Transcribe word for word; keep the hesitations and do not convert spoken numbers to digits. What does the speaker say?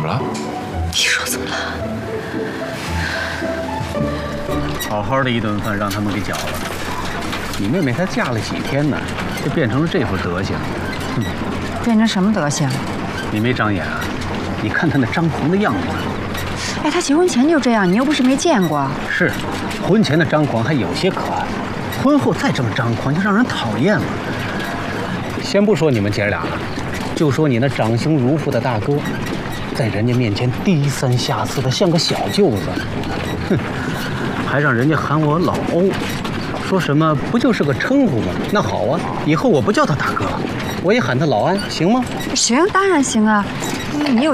么了？ 你说怎么了？ 好好的一顿饭让他们给搅了。你妹妹她嫁了几天呢，就变成了这副德行。哼， 变成什么德行？ 你没长眼啊？你看她那张狂的样子。 哎，她结婚前就这样，你又不是没见过。 是，婚前的张狂还有些可爱，婚后再这么张狂就让人讨厌了。先不说你们姐俩了，就说你那长兄如父的大哥，在人家面前低三下四的像个小舅子，哼，还让人家喊我老欧，说什么不就是个称呼吗？那好啊，以后我不叫他大哥，我也喊他老安，行吗？ 行，当然行啊，你有。